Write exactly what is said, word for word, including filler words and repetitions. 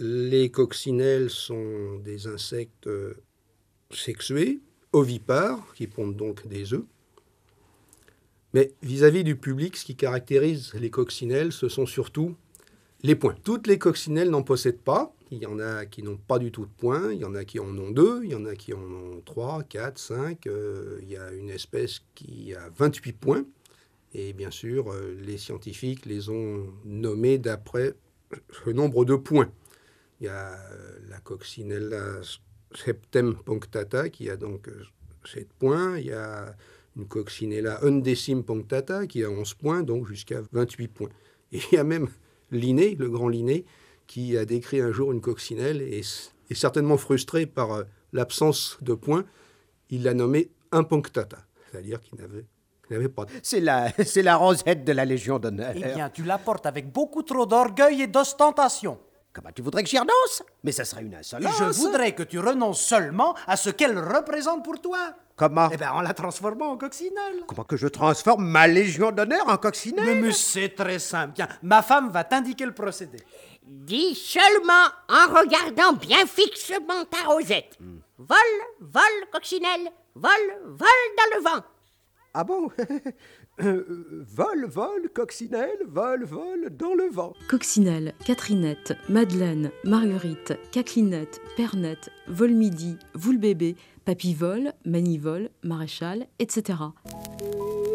Les coccinelles sont des insectes sexués, ovipares, qui pondent donc des œufs. Mais vis-à-vis du public, ce qui caractérise les coccinelles, ce sont surtout les points. Toutes les coccinelles n'en possèdent pas. Il y en a qui n'ont pas du tout de points, il y en a qui en ont deux, il y en a qui en ont trois, quatre, cinq. Euh, il y a une espèce qui a vingt-huit points. Et bien sûr, euh, les scientifiques les ont nommés d'après le nombre de points. Il y a euh, la coccinella septem punctata qui a donc euh, sept points. Il y a une coccinella undecim punctata qui a onze points, donc jusqu'à vingt-huit points. Et il y a même Linné, le grand Linné, qui a décrit un jour une coccinelle et est certainement frustré par euh, l'absence de points. Il l'a nommée impunctata, c'est-à-dire qu'il n'avait, qu'il n'avait pas de... C'est la, c'est la rosette de la Légion d'honneur. Eh bien, tu la portes avec beaucoup trop d'orgueil et d'ostentation. Comment tu voudrais que j'y renonce? Mais ça serait une insolence. Je voudrais que tu renonces seulement à ce qu'elle représente pour toi. Comment? Eh bien, en la transformant en coccinelle. Comment que je transforme ma Légion d'honneur en coccinelle? Mais, mais c'est très simple. Tiens, ma femme va t'indiquer le procédé. Dis seulement en regardant bien fixement ta rosette. Mm. Vol, vol, coccinelle, vol, vol dans le vent. Ah bon? euh, Vol, vol, coccinelle, vol, vol dans le vent. Coccinelle, Catherinette, Madeleine, Marguerite, Caquelinette, Pernette, Volmidi, Voulbébé, Papivole, Manivole, Maréchal, et cetera.